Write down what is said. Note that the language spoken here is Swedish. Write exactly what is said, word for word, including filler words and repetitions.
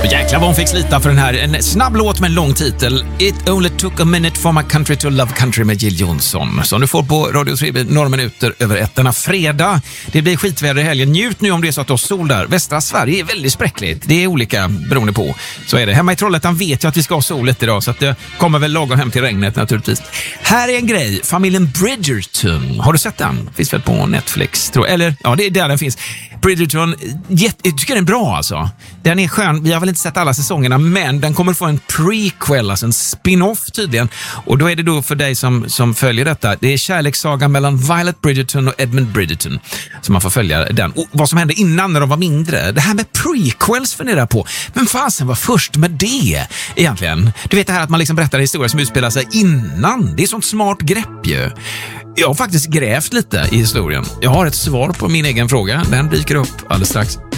Och jäklar vad hon fick slita för den här. En snabb låt med en lång titel. It only took a minute for my country to love country med Jill Johnson. Som du får på Radio tre, några minuter över ett denna fredag. Det blir skitväder i helgen. Njut nu om det är så att du har sol där. Västra Sverige är väldigt spräckligt. Det är olika beroende på. Så är det. Hemma i Trollhättan vet jag att vi ska ha solet idag. Så att det kommer väl lagom hem till regnet naturligtvis. Här är en grej. Familjen Bridgerton. Har du sett den? Finns väl på Netflix, tror jag. Eller, ja, det är där den finns. Bridgerton, jätte, jag tycker den är bra alltså. Den är skön, vi har väl inte sett alla säsongerna, men den kommer få en prequel, alltså en spin-off tydligen. Och då är det då för dig som, som följer detta, det är kärlekssagan mellan Violet Bridgerton och Edmund Bridgerton som man får följa den. Och vad som hände innan när de var mindre, det här med prequels funderar på. Men fasen var först med det egentligen? Du vet det här att man liksom berättar historier som utspelar sig innan. Det är sånt smart grepp ju. Jag har faktiskt grävt lite i historien. Jag har ett svar på min egen fråga. Den dyker upp alldeles strax.